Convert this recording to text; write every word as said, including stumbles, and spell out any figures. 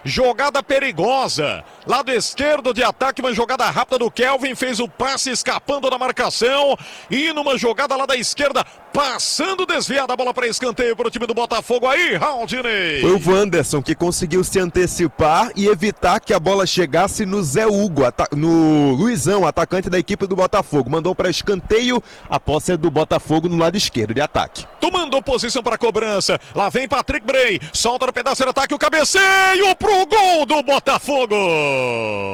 Jogada perigosa. Lado esquerdo de ataque, uma jogada rápida do Kelvin. Fez o passe escapando da marcação. E numa jogada lá da esquerda, passando desviada a bola para escanteio para o time do Botafogo. Aí, Raudinei. Foi o Wanderson que conseguiu se antecipar e evitar que a bola chegasse no Zé Hugo, no Luizão, atacante da equipe do Botafogo. Mandou para escanteio, a posse é do Botafogo no lado esquerdo de ataque. Tomando posição para cobrança. Lá vem Patrick Bray. Solta no pedaço de ataque o cabeceio pro gol do Botafogo.